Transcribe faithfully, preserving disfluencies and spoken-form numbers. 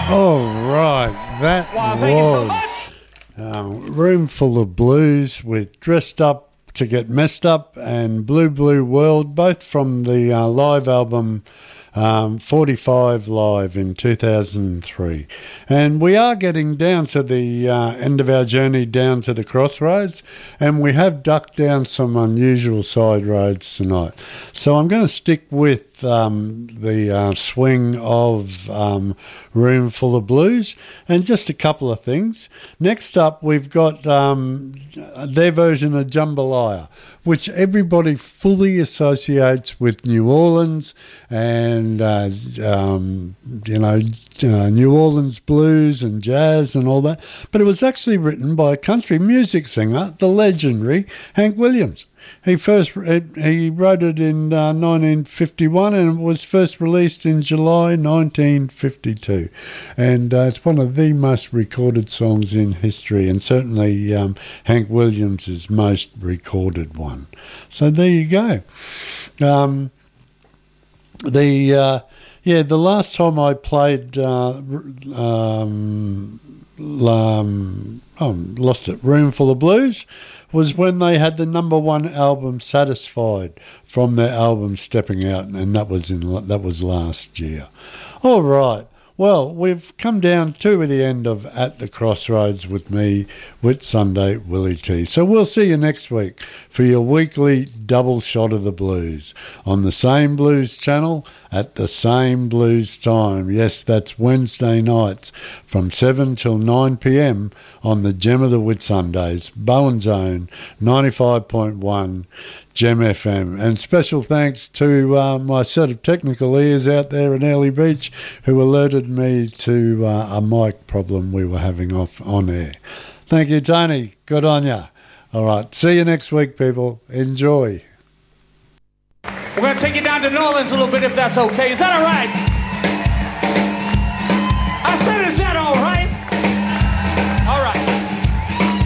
All right, that Wow, thank you so was much. um, Room Full of Blues with Dressed Up to Get Messed Up and Blue Blue World, both from the uh, live album um, forty-five Live in two thousand three. And we are getting down to the uh, end of our journey down to the crossroads, and we have ducked down some unusual side roads tonight. So I'm going to stick with um, the uh, swing of um, Room Full of Blues and just a couple of things. Next up, we've got um, their version of Jambalaya, which everybody fully associates with New Orleans and, uh, um, you know, uh, New Orleans blues and jazz and all that. But it was actually written by a country music singer, the legendary Hank Williams. He first he wrote it in uh, nineteen fifty-one, and it was first released in July nineteen fifty-two. And uh, it's one of the most recorded songs in history, and certainly um, Hank Williams' most recorded one. So there you go. Um, the uh, yeah, the last time I played uh, um, um, oh, lost it. Room Full of Blues was when they had the number one album, Satisfied, from their album Stepping Out, and that was in that was last year. All right. Well, we've come down to the end of At the Crossroads with me, Whit Sunday, Willie T. So we'll see you next week for your weekly double shot of the blues on the same blues channel at the same blues time. Yes, that's Wednesday nights from seven till nine p.m. on the Gem of the Whitsundays, Bowen's Own, ninety-five point one Gem F M. And special thanks to uh, my set of technical ears out there in Early Beach who alerted me to uh, a mic problem we were having off on air. Thank you, Tony. Good on ya. All right. See you next week, people. Enjoy. We're going to take you down to New Orleans a little bit, if that's okay. Is that all right?